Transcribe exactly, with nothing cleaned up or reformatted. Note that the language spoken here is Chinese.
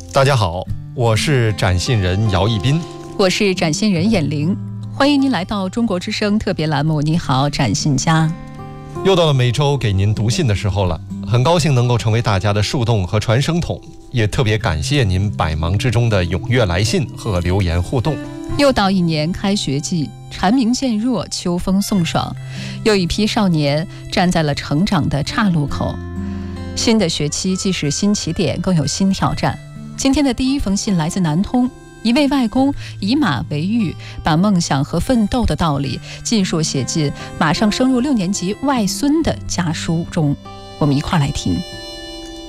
大家好，我是展信人姚一斌， 我是展信人闫玲，欢迎您来到中国之声特别栏目。你好，展信家。 又到了每周给您读信的时候了，很高兴能够成为大家的树洞和传声筒，也特别感谢您百忙之中的踊跃来信和留言互动。 又到一年开学季，蝉鸣渐弱，秋风送爽，又一批少年站在了成长的岔路口。新的学期既是新起点，更有新挑战。今天的第一封信来自南通，一位外公以马为喻，把梦想和奋斗的道理尽数写进马上升入六年级外孙的家书中。我们一块来听。